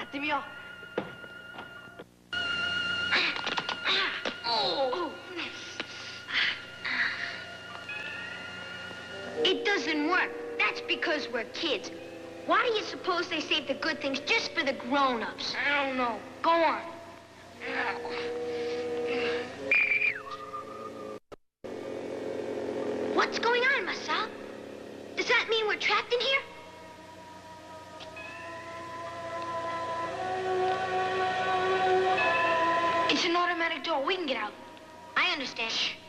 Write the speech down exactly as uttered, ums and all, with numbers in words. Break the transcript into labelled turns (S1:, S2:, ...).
S1: やってみよう。
S2: Oh. It doesn't work. That's because we're kids. Why do you suppose they save the good things just for the grown-ups? I don't know. Go on. What's going on, Masal? Does that mean we're trapped in here? It's an automatic door. We can get out. I understand. Shh.